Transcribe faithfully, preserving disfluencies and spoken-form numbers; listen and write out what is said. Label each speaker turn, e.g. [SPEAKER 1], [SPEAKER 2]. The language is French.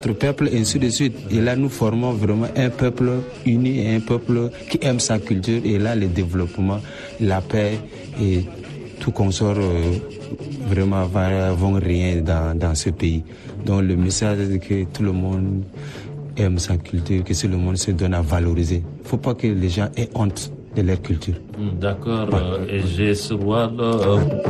[SPEAKER 1] Notre peuple, et ainsi de suite. Et là, nous formons vraiment un peuple uni et un peuple qui aime sa culture. Et là, le développement, la paix et tout consort euh, vraiment vont rien dans, dans ce pays. Donc le message est que tout le monde aime sa culture, que tout le monde se donne à valoriser. Il ne faut pas que les gens aient honte de leur culture.
[SPEAKER 2] D'accord. Ouais. Et j'ai ce roi là.